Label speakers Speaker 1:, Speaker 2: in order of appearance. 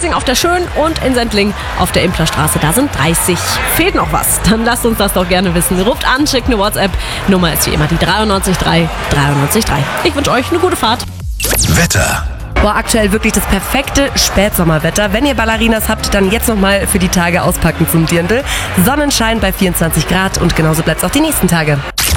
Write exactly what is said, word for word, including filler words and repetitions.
Speaker 1: Metzing auf der Schön und in Sendling auf der Implerstraße, da sind dreißig. Fehlt noch was? Dann lasst uns das doch gerne wissen. Ruft an, schickt eine WhatsApp. Nummer ist wie immer die dreiundneunzig drei dreiundneunzig drei. Ich wünsche euch eine gute Fahrt.
Speaker 2: Wetter.
Speaker 3: Boah, aktuell wirklich das perfekte Spätsommerwetter. Wenn ihr Ballerinas habt, dann jetzt nochmal für die Tage auspacken zum Dirndl. Sonnenschein bei vierundzwanzig Grad und genauso bleibt es auch die nächsten Tage.